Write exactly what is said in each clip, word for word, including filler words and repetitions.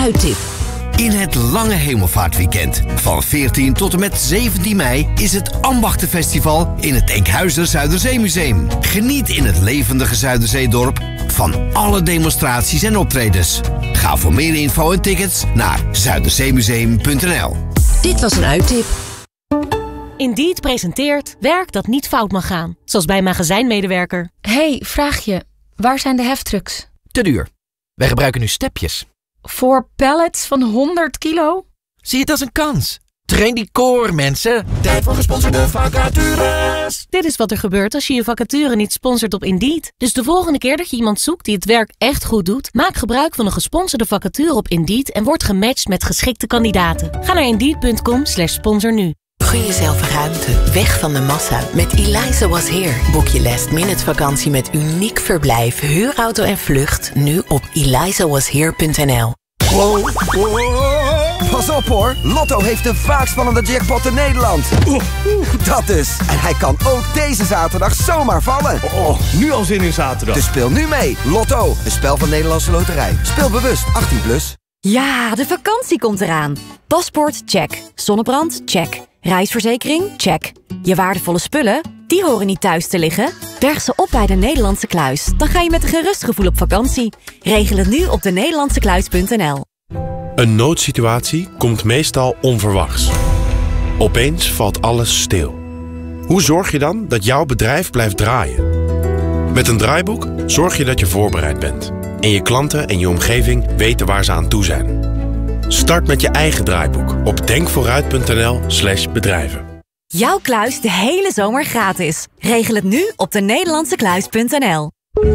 uittip. In het lange hemelvaartweekend van veertien tot en met zeventien mei is het Ambachtenfestival in het Enkhuizer Zuiderzeemuseum. Geniet in het levendige Zuiderzeedorp van alle demonstraties en optredens. Ga voor meer info en tickets naar zuiderzeemuseum punt n l. Dit was een uittip. Indeed presenteert werk dat niet fout mag gaan. Zoals bij een magazijnmedewerker. Hey, vraag je. Waar zijn de heftrucks? Te duur. Wij gebruiken nu stepjes. Voor pallets van honderd kilo? Zie het als een kans. Train die core, mensen. Tijd voor gesponsorde vacatures. Dit is wat er gebeurt als je je vacature niet sponsort op Indeed. Dus de volgende keer dat je iemand zoekt die het werk echt goed doet, maak gebruik van een gesponsorde vacature op Indeed en word gematcht met geschikte kandidaten. Ga naar indeed punt com slash sponsor nu. Gun jezelf ruimte, weg van de massa. Met Eliza Was Here boek je last minute vakantie met uniek verblijf, huurauto en vlucht nu op eliza was here punt n l. Wow, wow. Pas op hoor, Lotto heeft de vaakst spannende jackpot in Nederland. Oeh, oeh, dat dus. En hij kan ook deze zaterdag zomaar vallen. Oh, nu al zin in zaterdag. Dus speel nu mee. Lotto, een spel van Nederlandse Loterij. Speel bewust, achttien plus. Ja, de vakantie komt eraan. Paspoort, check. Zonnebrand, check. Reisverzekering, check. Je waardevolle spullen, die horen niet thuis te liggen. Berg ze op bij de Nederlandse Kluis. Dan ga je met een gerust gevoel op vakantie. Regel het nu op de nederlandse kluis punt n l. Een noodsituatie komt meestal onverwachts. Opeens valt alles stil. Hoe zorg je dan dat jouw bedrijf blijft draaien? Met een draaiboek zorg je dat je voorbereid bent. En je klanten en je omgeving weten waar ze aan toe zijn. Start met je eigen draaiboek op denkvooruit punt n l slash bedrijven. Jouw kluis de hele zomer gratis. Regel het nu op de nederlandse kluis punt n l.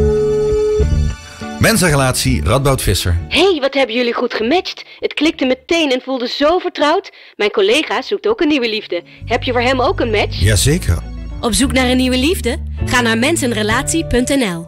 Mensenrelatie Radboud Visser. Hey, wat hebben jullie goed gematcht. Het klikte meteen en voelde zo vertrouwd. Mijn collega zoekt ook een nieuwe liefde. Heb je voor hem ook een match? Jazeker. Op zoek naar een nieuwe liefde? Ga naar mensenrelatie punt n l.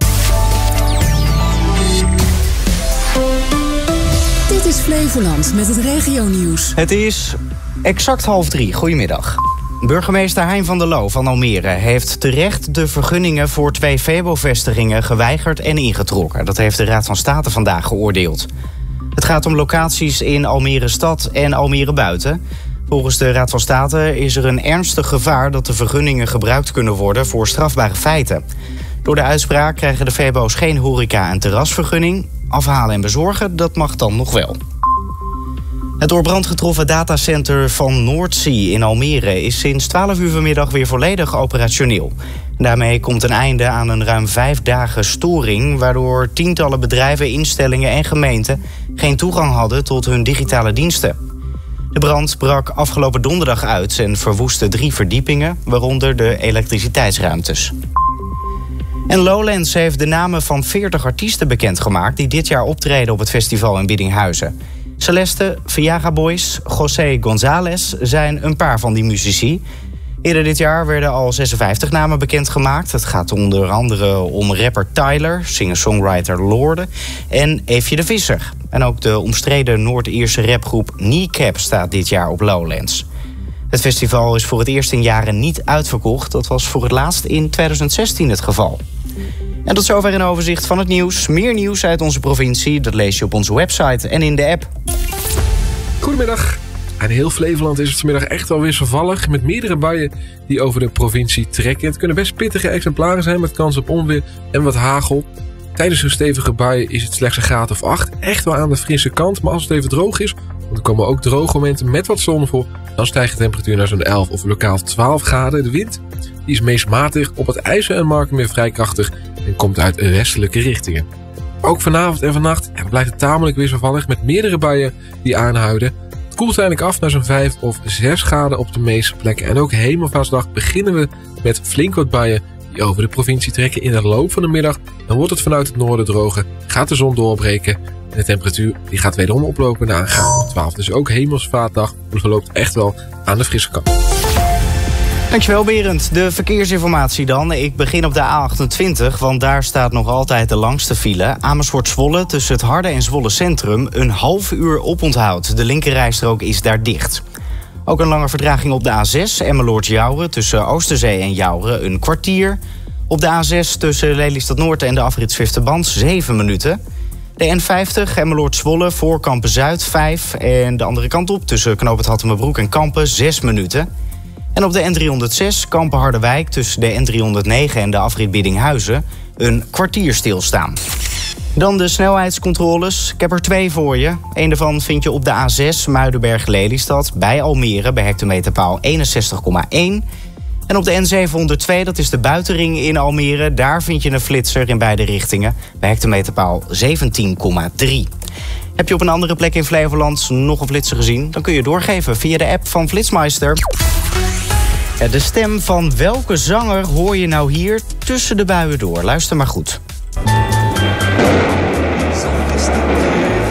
Dit is Flevoland met het regionieuws. Het is exact half drie. Goedemiddag. Burgemeester Hein van der Loo van Almere heeft terecht de vergunningen voor twee Febo-vestigingen geweigerd en ingetrokken. Dat heeft de Raad van State vandaag geoordeeld. Het gaat om locaties in Almere Stad en Almere Buiten. Volgens de Raad van State is er een ernstig gevaar dat de vergunningen gebruikt kunnen worden voor strafbare feiten. Door de uitspraak krijgen de Febo's geen horeca- en terrasvergunning. Afhalen en bezorgen, dat mag dan nog wel. Het door brand getroffen datacenter van Noordzee in Almere is sinds twaalf uur vanmiddag weer volledig operationeel. Daarmee komt een einde aan een ruim vijf dagen storing, waardoor tientallen bedrijven, instellingen en gemeenten geen toegang hadden tot hun digitale diensten. De brand brak afgelopen donderdag uit en verwoestte drie verdiepingen, waaronder de elektriciteitsruimtes. En Lowlands heeft de namen van veertig artiesten bekendgemaakt die dit jaar optreden op het festival in Biddinghuizen. Celeste, Viaga Boys, José González zijn een paar van die muzici. Eerder dit jaar werden al zesenvijftig namen bekendgemaakt. Het gaat onder andere om rapper Tyler, singer-songwriter Lorde en Eefje de Visser. En ook de omstreden Noord-Ierse rapgroep Kneecap staat dit jaar op Lowlands. Het festival is voor het eerst in jaren niet uitverkocht. Dat was voor het laatst in tweeduizend zestien het geval. En tot zover een overzicht van het nieuws. Meer nieuws uit onze provincie, dat lees je op onze website en in de app. Goedemiddag. In heel Flevoland is het vanmiddag echt wel wisselvallig, met meerdere buien die over de provincie trekken. Het kunnen best pittige exemplaren zijn met kans op onweer en wat hagel. Tijdens zo'n stevige buien is het slechts een graad of acht. Echt wel aan de frisse kant, maar als het even droog is, want er komen ook droge momenten met wat zon voor, dan stijgt de temperatuur naar zo'n elf of lokaal twaalf graden. De wind die is meest matig, op het IJssel en Marken vrij krachtig en komt uit westelijke richtingen. Ook vanavond en vannacht ja, blijft het tamelijk wisselvallig met meerdere buien die aanhouden. Het koelt uiteindelijk af naar zo'n vijf of zes graden op de meeste plekken. En ook hemelvaartsdag beginnen we met flink wat buien die over de provincie trekken. In de loop van de middag dan wordt het vanuit het noorden droger, gaat de zon doorbreken en de temperatuur die gaat wederom oplopen naar een graad of twaalf. Dus ook hemelsvaartdag verloopt echt wel aan de frisse kant. Dankjewel Berend. De verkeersinformatie dan. Ik begin op de A achtentwintig, want daar staat nog altijd de langste file. Amersfoort-Zwolle tussen het Harde en Zwolle Centrum een half uur oponthoud. De linkerrijstrook is daar dicht. Ook een lange vertraging op de A zes, Emmeloord-Jouren tussen Oosterzee en Jouren een kwartier. Op de A zes tussen Lelystad Noord en de afrit Zwifterband zeven minuten. De N vijftig, Emmeloord-Zwolle, voor Kampen-Zuid, vijf. En de andere kant op, tussen Knoop het Hattemerbroek en Kampen, zes minuten. En op de N driehonderdzes, Kampen-Harderwijk, tussen de N driehonderdnegen en de afrit Biddinghuizen, een kwartier stilstaan. Dan de snelheidscontroles. Ik heb er twee voor je. Eén daarvan vind je op de A zes, Muidenberg-Lelystad, bij Almere, bij hectometerpaal eenenzestig komma één. En op de N zevenhonderdtwee, dat is de buitenring in Almere, daar vind je een flitser in beide richtingen, bij hectometerpaal zeventien komma drie. Heb je op een andere plek in Flevoland nog een flitser gezien? Dan kun je doorgeven via de app van Flitsmeister. De stem van welke zanger hoor je nou hier tussen de buien door? Luister maar goed.